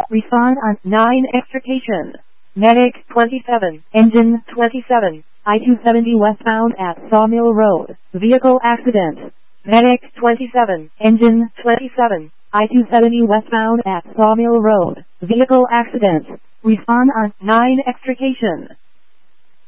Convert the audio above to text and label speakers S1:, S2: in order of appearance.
S1: Respond on 9 extrication. Medic 27, engine 27, I-270 westbound at Sawmill Road. Vehicle accident. Medic 27, engine 27, I-270 westbound at Sawmill Road. Vehicle accident. Respond on 9 extrication.